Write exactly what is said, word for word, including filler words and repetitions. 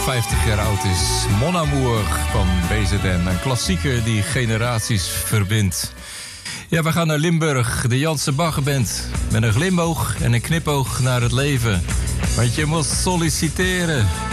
vijftig jaar oud is. Mon Amour van B Z N. Een klassieker die generaties verbindt. Ja, we gaan naar Limburg, de Janse Baggerband. Met een glimboog en een knipoog naar het leven. Want je moet solliciteren.